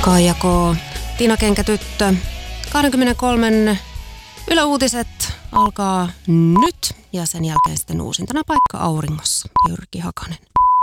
Kaijako, Tiina Kenkätyttö, 23 Yle Uutiset alkaa nyt ja sen jälkeen sitten uusintana Paikka auringossa, Jyrki Hakanen.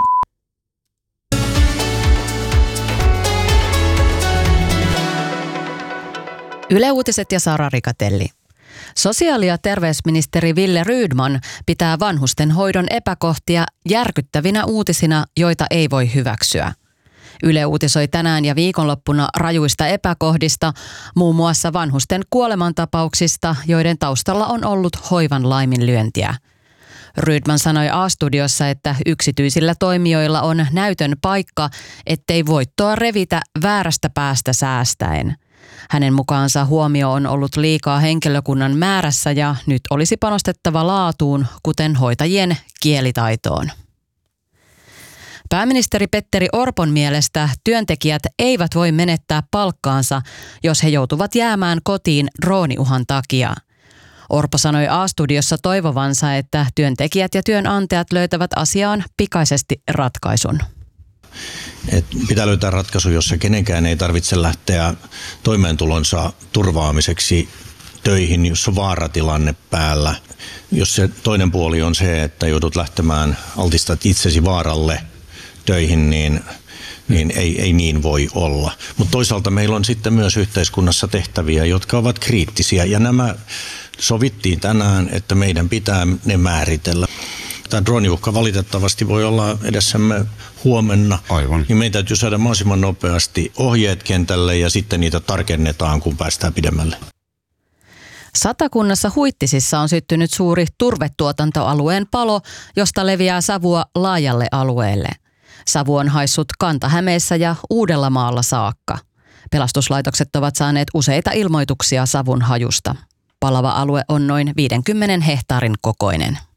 Yle Uutiset ja Sara Rikatelli. Sosiaali- ja terveysministeri Wille Rydman pitää vanhusten hoidon epäkohtia järkyttävinä uutisina, joita ei voi hyväksyä. Yle uutisoi tänään ja viikonloppuna rajuista epäkohdista, muun muassa vanhusten kuolemantapauksista, joiden taustalla on ollut hoivan laiminlyöntiä. Rydman sanoi A-studiossa, että yksityisillä toimijoilla on näytön paikka, ettei voittoa revitä väärästä päästä säästäen. Hänen mukaansa huomio on ollut liikaa henkilökunnan määrässä ja nyt olisi panostettava laatuun, kuten hoitajien kielitaitoon. Pääministeri Petteri Orpon mielestä työntekijät eivät voi menettää palkkaansa, jos he joutuvat jäämään kotiin drooniuhan takia. Orpo sanoi A-studiossa toivovansa, että työntekijät ja työnantajat löytävät asiaan pikaisesti ratkaisun. Pitää löytää ratkaisu, jossa kenenkään ei tarvitse lähteä toimeentulonsa turvaamiseksi töihin, jos on vaaratilanne päällä. Jos se toinen puoli on se, että joudut lähtemään, altistat itsesi vaaralle töihin, niin ei niin voi olla. Mutta toisaalta meillä on sitten myös yhteiskunnassa tehtäviä, jotka ovat kriittisiä ja nämä sovittiin tänään, että meidän pitää ne määritellä. Tämä drooniuhka valitettavasti voi olla edessämme huomenna. Aivan. Niin meidän täytyy saada mahdollisimman nopeasti ohjeet kentälle ja sitten niitä tarkennetaan, kun päästään pidemmälle. Satakunnassa Huittisissa on syttynyt suuri turvetuotantoalueen palo, josta leviää savua laajalle alueelle. Savu on haissut Kanta-Hämeessä ja Uudellamaalla saakka. Pelastuslaitokset ovat saaneet useita ilmoituksia savun hajusta. Palava alue on noin 50 hehtaarin kokoinen.